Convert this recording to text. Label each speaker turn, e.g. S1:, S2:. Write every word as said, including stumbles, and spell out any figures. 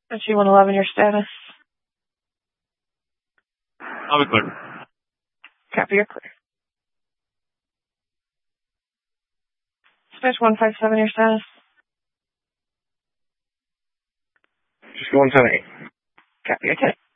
S1: G one eleven, your status.
S2: I'll be clear.
S1: Copy, you're clear. Dispatch one five seven, your status.
S3: Just go one seven eight.
S1: Copy, you're clear.